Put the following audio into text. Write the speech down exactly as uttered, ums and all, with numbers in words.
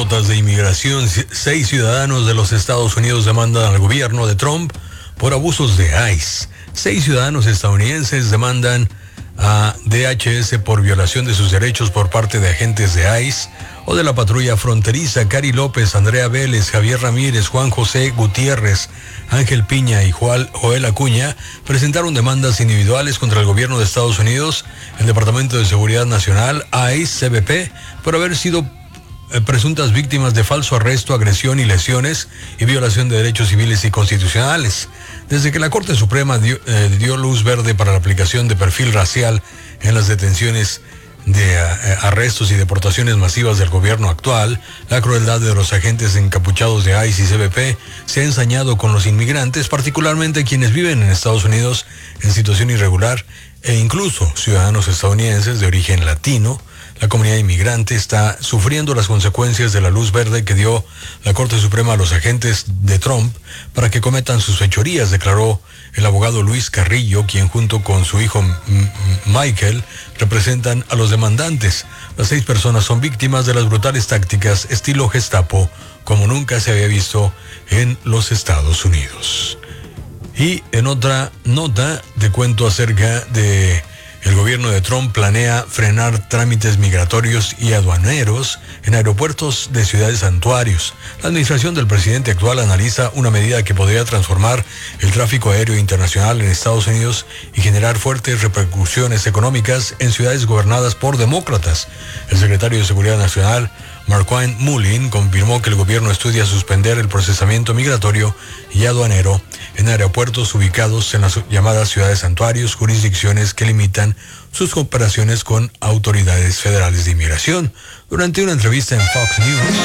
notas de inmigración. Seis ciudadanos de los Estados Unidos demandan al gobierno de Trump por abusos de ICE. Seis ciudadanos estadounidenses demandan a D H S por violación de sus derechos por parte de agentes de ICE o de la patrulla fronteriza. Cari López, Andrea Vélez, Javier Ramírez, Juan José Gutiérrez, Ángel Piña y Joel Acuña presentaron demandas individuales contra el gobierno de Estados Unidos, el Departamento de Seguridad Nacional, ICE, C B P, por haber sido presuntas víctimas de falso arresto, agresión y lesiones y violación de derechos civiles y constitucionales. Desde que la Corte Suprema dio, eh, dio luz verde para la aplicación de perfil racial en las detenciones de eh, arrestos y deportaciones masivas del gobierno actual, la crueldad de los agentes encapuchados de ICE y C B P se ha ensañado con los inmigrantes, particularmente quienes viven en Estados Unidos en situación irregular e incluso ciudadanos estadounidenses de origen latino. La comunidad inmigrante está sufriendo las consecuencias de la luz verde que dio la Corte Suprema a los agentes de Trump para que cometan sus fechorías, declaró el abogado Luis Carrillo, quien junto con su hijo Michael representan a los demandantes. Las seis personas son víctimas de las brutales tácticas estilo Gestapo, como nunca se había visto en los Estados Unidos. Y en otra nota te cuento acerca de... El gobierno de Trump planea frenar trámites migratorios y aduaneros en aeropuertos de ciudades santuarios. La administración del presidente actual analiza una medida que podría transformar el tráfico aéreo internacional en Estados Unidos y generar fuertes repercusiones económicas en ciudades gobernadas por demócratas. El secretario de Seguridad Nacional, Marquine Mullin, confirmó que el gobierno estudia suspender el procesamiento migratorio y aduanero en aeropuertos ubicados en las llamadas ciudades santuarios, jurisdicciones que limitan sus cooperaciones con autoridades federales de inmigración. Durante una entrevista en Fox News,